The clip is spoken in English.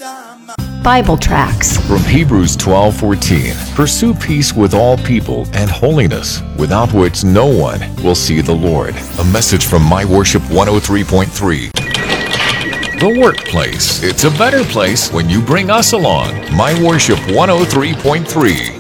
Bible tracts. From Hebrews 12:14, pursue peace with all people and holiness, without which no one will see the Lord. A message from My Worship 103.3. The workplace. It's a better place when you bring us along. My Worship 103.3.